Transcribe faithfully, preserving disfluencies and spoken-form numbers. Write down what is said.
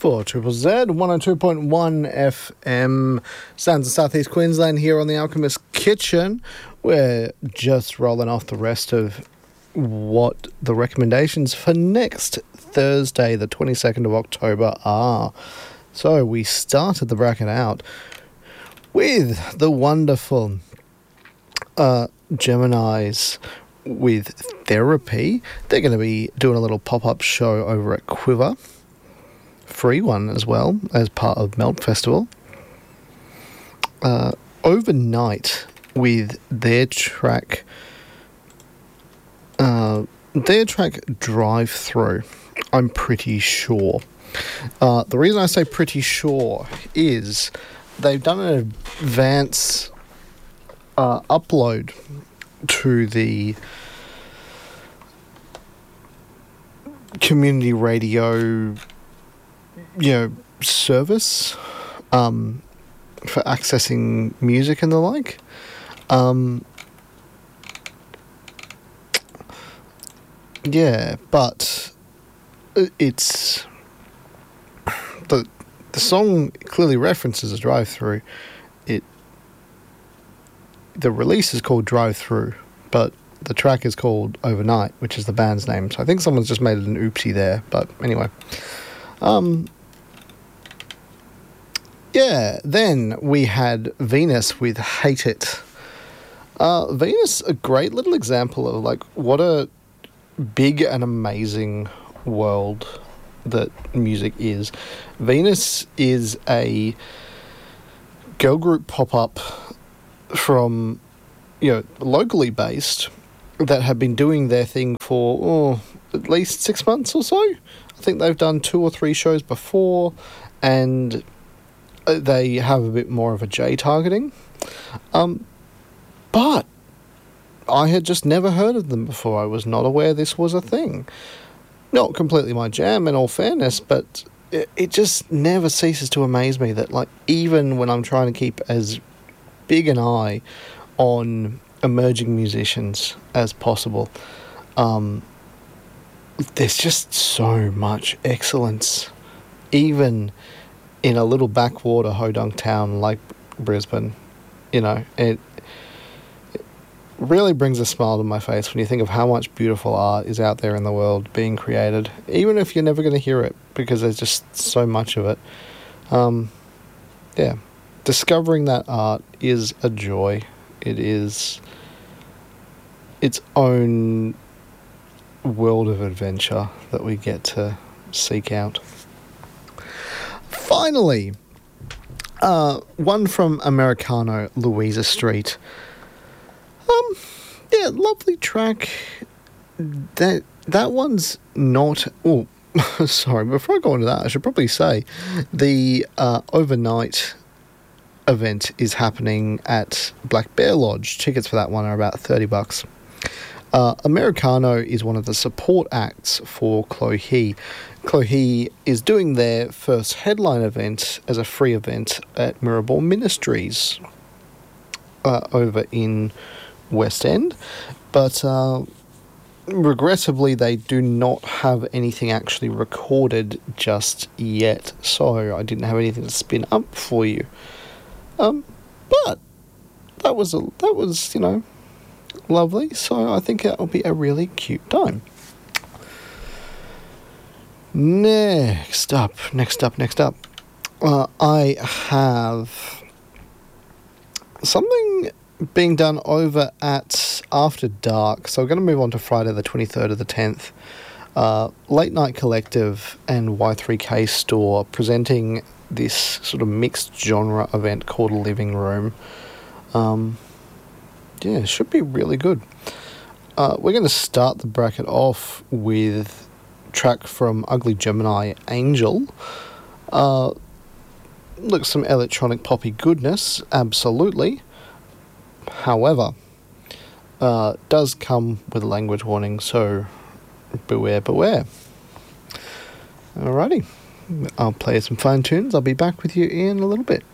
For Triple Z, one oh two point one F M, sounds of Southeast Queensland here on the Alchemist Kitchen. We're just rolling off the rest of what the recommendations for next Thursday, the twenty-second of October are. So we started the bracket out with the wonderful uh, Geminis with Therapy. They're going to be doing a little pop-up show over at Quiver. Free one as well, as part of Melt Festival. Uh, overnight with their track, uh, their track Drive Through, I'm pretty sure. Uh, the reason I say pretty sure is they've done an advance uh, upload to the community radio, you know, service um, for accessing music and the like. Um, yeah, but it's the the song clearly references a drive through. It the release is called Drive Through, but the track is called Overnight, which is the band's name. So I think someone's just made an oopsie there. But anyway. Um, yeah, then we had Venus with Hate It. Uh, Venus, a great little example of like what a big and amazing world that music is. Venus is a girl group pop-up from, you know, locally based that have been doing their thing for oh, at least six months or so. I think they've done two or three shows before, and they have a bit more of a J targeting. Um, but I had just never heard of them before. I was not aware this was a thing. Not completely my jam, in all fairness, but it, it just never ceases to amaze me that, like, even when I'm trying to keep as big an eye on emerging musicians as possible, um, there's just so much excellence, even in a little backwater hodunk town like Brisbane. You know, it, it really brings a smile to my face when you think of how much beautiful art is out there in the world being created, even if you're never going to hear it, because there's just so much of it. Um, yeah, discovering that art is a joy. It is its own world of adventure that we get to seek out. Finally, uh, one from Americano, Louisa Street. Um, yeah, lovely track. That that one's not. Oh, sorry. Before I go into that, I should probably say the uh, overnight event is happening at Black Bear Lodge. Tickets for that one are about thirty bucks. Uh, Americano is one of the support acts for Clohee. Clohee is doing their first headline event as a free event at Mirrorball Ministries uh, over in West End. But uh, regrettably, they do not have anything actually recorded just yet. So I didn't have anything to spin up for you. Um, but that was, a, that was, you know, lovely, so I think that will be a really cute time. Next up, next up, next up, uh, I have something being done over at After Dark, so we're going to move on to Friday the twenty-third of the tenth. Uh, Late Night Collective and Y three K Store presenting this sort of mixed genre event called Living Room. Um... Yeah, it should be really good. Uh, we're going to start the bracket off with a track from Ugly Gemini, Angel. Uh, look, some electronic poppy goodness, absolutely. However, uh, does come with a language warning, so beware, beware. Alrighty, I'll play some fine tunes. I'll be back with you in a little bit.